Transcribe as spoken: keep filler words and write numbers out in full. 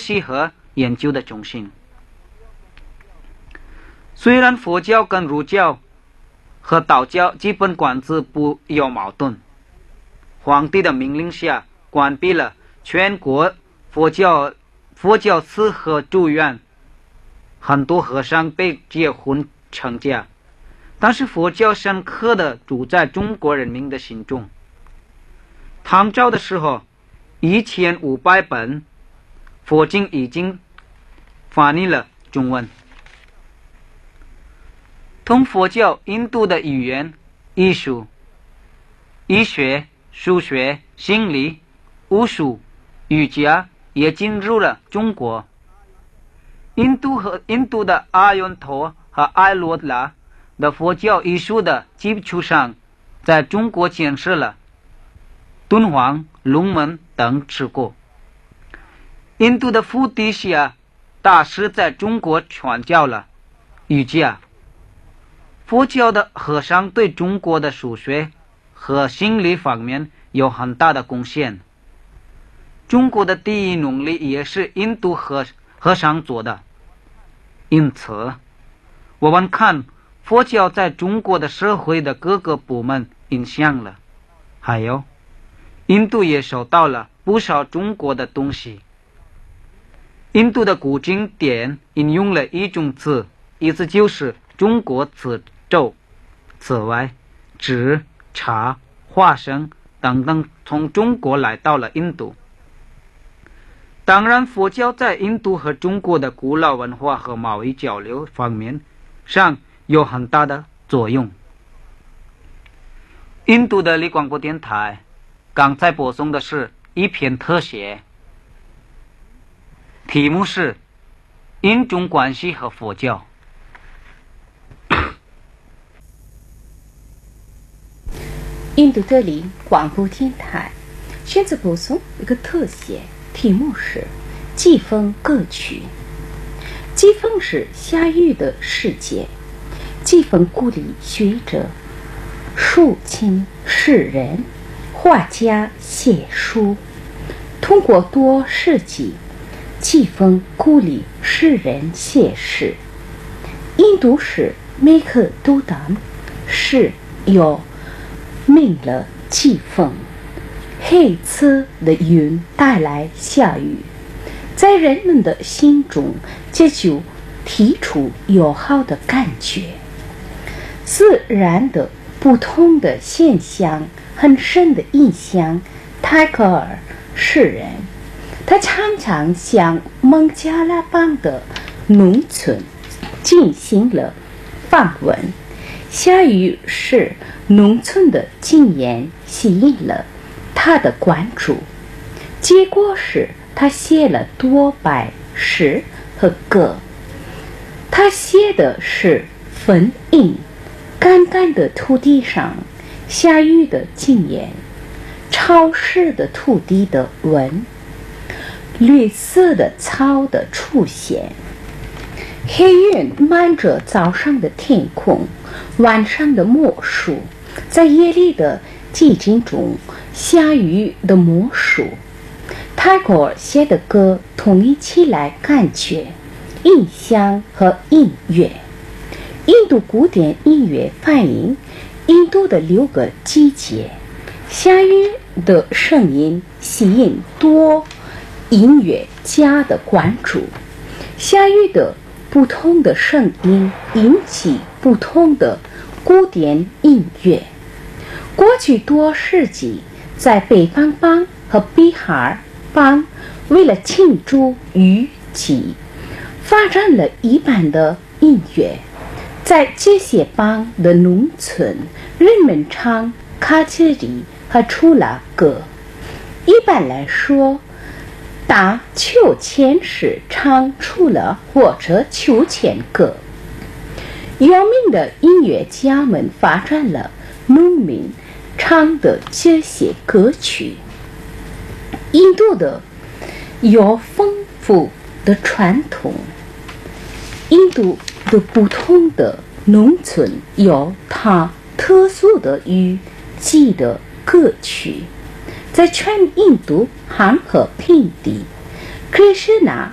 习和研究的中心。虽然佛教跟儒教和道教基本管制不有矛盾，皇帝的命令下关闭了全国佛教佛教寺和住院，很多和尚被结婚成家，但是佛教深刻地住在中国人民的心中。唐朝的时候，一千五百本佛经已经翻译了中文。同佛教印度的语言、艺术、医学、数学、心理、武术、瑜伽也进入了中国。印度和印度的阿尤陀和艾罗拉的佛教艺术的基础上，在中国建设了敦煌、龙门等治国。印度的伏地西亚大师在中国传教了瑜伽。佛教的和尚对中国的数学和心理方面有很大的贡献。中国的第一农历也是印度和和尚做的。因此，我们看佛教在中国的社会的各个部门影响了。还有，印度也收到了不少中国的东西。印度的古经典引用了一种词，意思就是中国词咒。此外，纸、茶、花生等等从中国来到了印度。当然，佛教在印度和中国的古老文化和贸易交流方面上有很大的作用。印度的李广播电台刚才播送的是一篇特写，题目是印中关系和佛教。 印度德里广播电台现在播送一个特写，题目是季风歌曲。季风是夏雨的世界，季风鼓励学者、抒情诗人、画家写书。通过多世纪，季风鼓励诗人写诗。印度是每个都当是有名了季风，黑色的云带来下雨，在人们的心中这就提出友好的感觉。自然的不同的现象很深的印象泰戈尔诗人，他常常向孟加拉邦的农村进行了访问。下雨是农村的经验吸引了他的关注，结果是他写了多拜诗和歌。他写的是坟茔，干干的土地上下雨的经验，潮湿的土地的纹，绿色的草的出现。黑云漫着早上的天空，晚上的魔术，在夜里的寂静中下雨的魔术。泰戈尔写的歌统一起来感觉、印象和音乐。印度古典音乐反映印度的六个季节，下雨的声音吸引多音乐家的关注。下雨的不同的声音引起不同的古典音乐。过去多世纪，在北方邦和比哈邦，为了庆祝雨季，发展了一般的音乐。在这些邦的农村，人们唱卡切里和出拉歌。一般来说，打秋千时唱出了或者秋千歌。有名的音乐家们发展了农民唱的这些歌曲。印度的有丰富的传统，印度的不同的农村有它特殊的雨季的歌曲。在全印度汉和平地，Krishna